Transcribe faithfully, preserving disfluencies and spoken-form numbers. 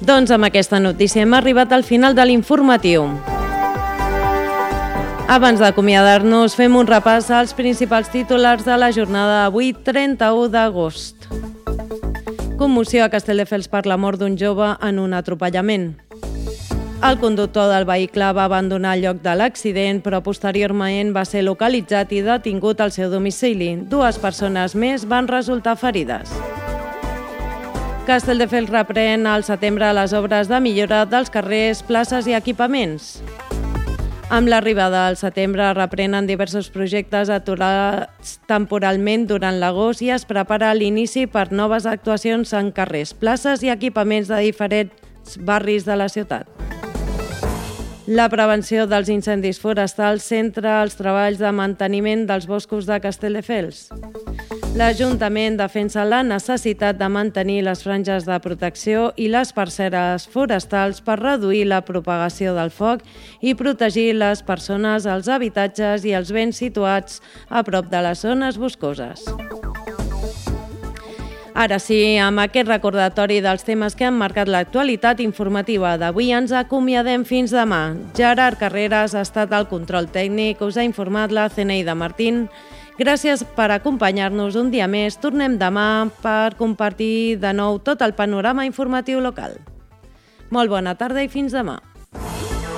Doncs amb aquesta notícia hem arribat al final de l'informatiu. Abans d'acomiadar-nos, fem un repàs als principals titulars de la jornada d'avui, trenta-u d'agost. Commoció a Castelldefels per la mort d'un jove en un atropellament. El conductor del vehicle va abandonar el lloc de l'accident, però posteriorment va ser localitzat i detingut al seu domicili. Dues persones més van resultar ferides. Castelldefels reprèn al setembre les obres de millora dels carrers, places i equipaments. Amb l'arribada al setembre reprenen diversos projectes aturats temporalment durant l'agost i es prepara l'inici per noves actuacions en carrers, places i equipaments de diferents barris de la ciutat. La prevenció dels incendis forestals centra els treballs de manteniment dels boscos de Castelldefels. L'Ajuntament defensa la necessitat de mantenir les franges de protecció i les parceres forestals per reduir la propagació del foc i protegir les persones, els habitatges i els béns situats a prop de les zones boscoses. Ara sí, amb aquest recordatori dels temes que han marcat l'actualitat informativa d'avui ens acomiadem fins demà. Gerard Carreras ha estat al control tècnic, us ha informat la Zeneida Martín. Gràcies per acompanyar-nos un dia més. Tornem demà per compartir de nou tot el panorama informatiu local. Molt bona tarda i fins demà.